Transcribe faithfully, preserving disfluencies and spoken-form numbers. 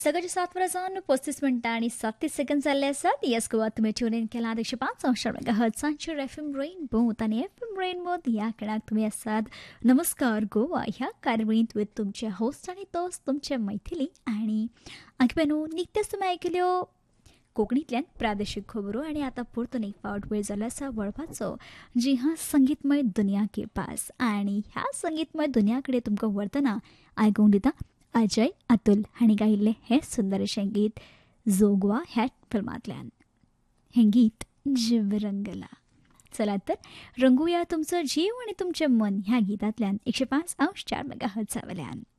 सकाळचे सात वाजून पस्तीस मिनटं आणि सत्तीस सेकंद चालले असतात. यस गोवा तुम्ही ट्यून इन केला एकशे पाच अंश हर्ट्झांची एफ एम रेनबोत आणि एफ एम रेनबोत या कडाक तुम्ही असतात. नमस्कार गोवा ह्या कार्यवळीत विथ तुमचे होस्ट आणि तोच तुमचे मैथिली आणि अंकिपेनू निकतेच तुम्ही ऐकल्यो कोकणीतल्यान प्रादेशिक खबरो आणि आता परतून एक फावट वेळ झाला असा वळपाचो जी हा संगीतमय दुनिया के पास आणि ह्या संगीतमय दुनियाकडे तुमकां व्हरतना आयकूंक दिता अजय अतुल हांणी गायिल्लें हें सुंदर अशें गीत जोगवा ह्या फिल्मांतल्यान. हें गीत जीव रंगला. चला तर रंगुया तुमचो जीव आणि तुमचें मन ह्या गितांतल्यान एकशे पांच अंश चार मेगा हर्ट्झावयल्यान.